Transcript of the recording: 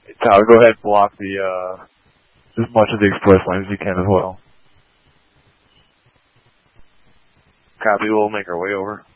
Tyler, go ahead and block the as much of the express lane as you can as well. Copy, we'll make our way over.